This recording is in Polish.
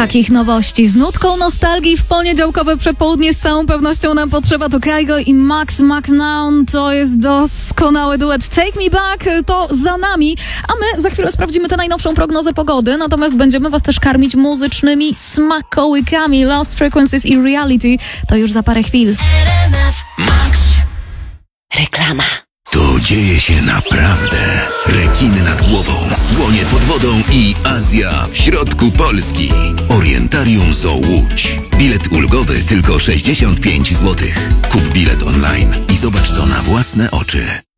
Takich nowości z nutką nostalgii w poniedziałkowe przedpołudnie z całą pewnością nam potrzeba. To Kygo i Max McNown. To jest doskonały duet. Take Me Back to za nami, a my za chwilę sprawdzimy tę najnowszą prognozę pogody, natomiast będziemy was też karmić muzycznymi smakołykami. Lost Frequencies i Reality to już za parę chwil. Max. Reklama. To dzieje się naprawdę. Rekiny nad głową, słonie pod wodą i Azja w środku Polski. Orientarium Zoo Łódź. Bilet ulgowy tylko 65 zł. Kup bilet online i zobacz to na własne oczy.